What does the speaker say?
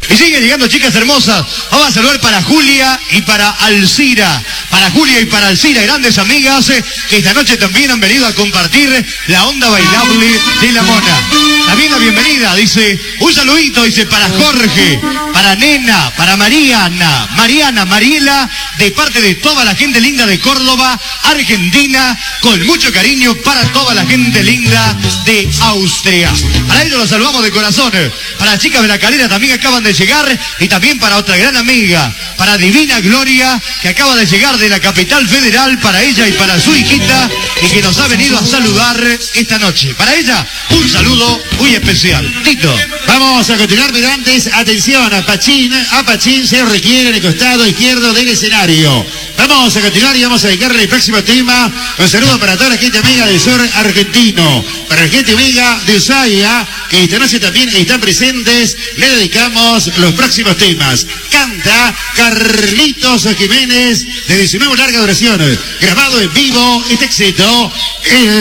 Y siguen llegando chicas hermosas. Vamos a saludar para Julia y para Alcira. Para Julia y para Alcira, grandes amigas, que esta noche también han venido a compartir la onda bailable de la mona. También la bienvenida, dice, un saludito, dice, para Jorge, para Nena, para Mariana, Mariela, de parte de toda la gente linda de Córdoba, Argentina, con mucho cariño para toda la gente linda de Austria. Para ellos los saludamos de corazón. Para las chicas de la Calera también acaban de llegar, y también para otra gran amiga, para Divina Gloria, que acaba de llegar de la capital federal, para ella y para su hijita, y que nos ha venido a saludar esta noche. Para ella, un saludo muy especial. Tito. Vamos a continuar, pero antes, atención, a Pachín se requiere en el costado izquierdo del escenario. Vamos a continuar y vamos a dedicarle el próximo tema. Un saludo para toda la gente amiga del sur argentino, para la gente amiga de Ushuaia, que esta noche también están presentes. Le dedicamos los próximos temas. Canta Carlitos Jiménez, de 19 larga duración, grabado en vivo, este éxito.